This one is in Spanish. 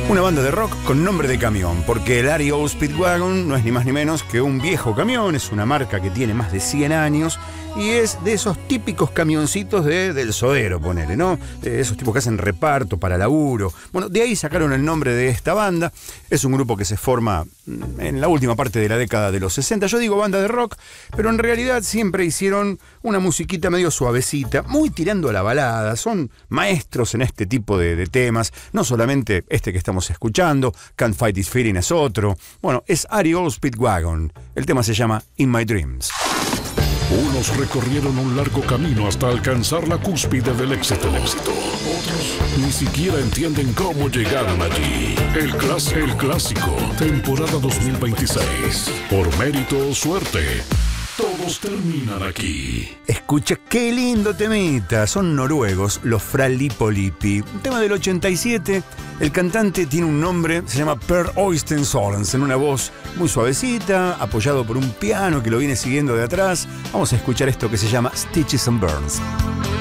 Una banda de rock con nombre de camión, porque el REO Speedwagon no es ni más ni menos que un viejo camión, es una marca que tiene más de 100 años y es de esos típicos camioncitos del Sodero, ponele, ¿no? Esos tipos que hacen reparto para laburo. Bueno, de ahí sacaron el nombre de esta banda. Es un grupo que se forma en la última parte de la década de los 60. Yo digo banda de rock, pero en realidad siempre hicieron una musiquita medio suavecita, muy tirando a la balada. Son maestros en este tipo de temas, no solamente este que estamos escuchando, Can't Fight This Feeling es otro. Bueno, es REO Speedwagon. El tema se llama In My Dreams. Unos recorrieron un largo camino hasta alcanzar la cúspide del éxito. Otros ni siquiera entienden cómo llegaron allí. El clásico, temporada 2026. Por mérito o suerte, todos terminan aquí. Escucha qué lindo temita. Son noruegos, los Fra Lippo Lippi. Un tema del 87. El cantante tiene un nombre, se llama Per Øystein Sørensen, una voz muy suavecita, apoyado por un piano que lo viene siguiendo de atrás. Vamos a escuchar esto que se llama Stitches and Burns.